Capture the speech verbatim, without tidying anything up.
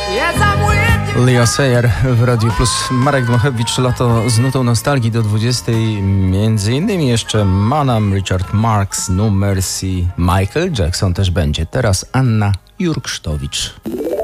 Leo Sayer w Radiu Plus. Marek Dmochewicz, lato z nutą nostalgii do dwudziestej. Między innymi jeszcze Manam, Richard Marx, No Mercy, Michael Jackson też będzie. Teraz Anna Jurksztowicz.